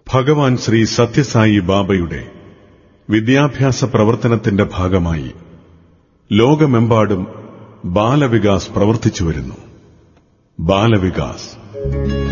ഭഗവാൻ ശ്രീ സത്യസായി ബാബയുടെ വിദ്യാഭ്യാസ പ്രവർത്തനത്തിന്റെ ഭാഗമായി ലോകമെമ്പാടും ബാലവികാസ് പ്രവർത്തിച്ചുവരുന്നു. ബാലവികാസ്